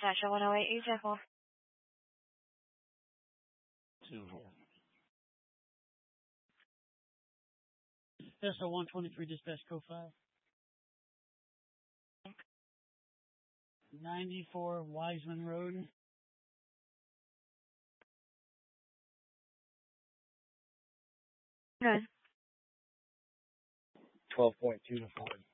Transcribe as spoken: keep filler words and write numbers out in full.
Sasha one oh eight, example. Two four. S O one twenty-three, dispatch code five. ninety-four Wiseman Road. Good. twelve point two to four.